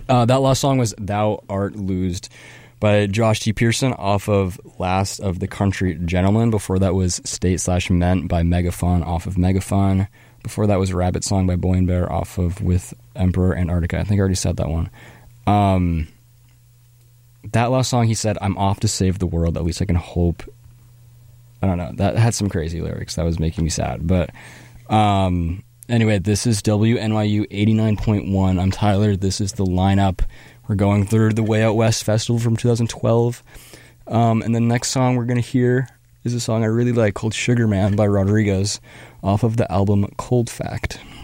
That last song was Thou Art Loosed by Josh T. Pearson off of Last of the Country Gentlemen. Before that was State/Ment by Megafaun off of Megafaun. Before that was Rabbit Song by Boy and Bear off of With Emperor Antarctica. I think I already said that one. That last song, he said, I'm off to save the world. At least I can hope. I don't know. That had some crazy lyrics. That was making me sad. But anyway, this is WNYU 89.1. I'm Tyler. This is the lineup. We're going through the Way Out West Festival from 2012. And the next song we're going to hear is a song I really like called Sugar Man by Rodriguez off of the album Cold Fact.